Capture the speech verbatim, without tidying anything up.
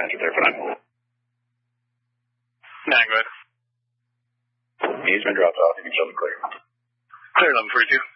answer there, but I'm cool. Nah, go ahead. He's been dropped off. You can show me clear. Clear eleven forty-two.